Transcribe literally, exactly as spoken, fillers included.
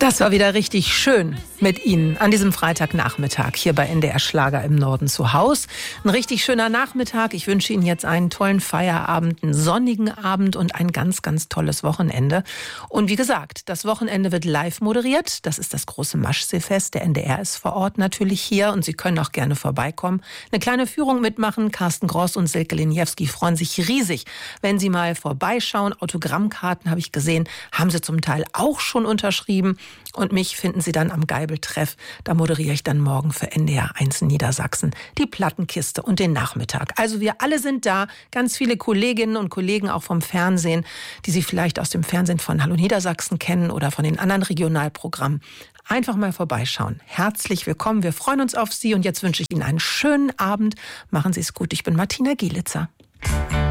Das war wieder richtig schön mit Ihnen an diesem Freitagnachmittag hier bei N D R Schlager im Norden zu Haus. Ein richtig schöner Nachmittag. Ich wünsche Ihnen jetzt einen tollen Feierabend, einen sonnigen Abend und ein ganz, ganz tolles Wochenende. Und wie gesagt, das Wochenende wird live moderiert. Das ist das große Maschseefest. Der N D R ist vor Ort natürlich hier und Sie können auch gerne vorbeikommen. Eine kleine Führung mitmachen. Carsten Gross und Silke Liniewski freuen sich riesig, wenn Sie mal vorbeischauen. Autogrammkarten habe ich gesehen, haben Sie zum Teil auch schon unterschrieben. Und mich finden Sie dann am Geibel-Treff. Da moderiere ich dann morgen für N D R eins Niedersachsen die Plattenkiste und den Nachmittag. Also wir alle sind da, ganz viele Kolleginnen und Kollegen auch vom Fernsehen, die Sie vielleicht aus dem Fernsehen von Hallo Niedersachsen kennen oder von den anderen Regionalprogrammen. Einfach mal vorbeischauen. Herzlich willkommen, wir freuen uns auf Sie und jetzt wünsche ich Ihnen einen schönen Abend. Machen Sie es gut, ich bin Martina Gielitzer.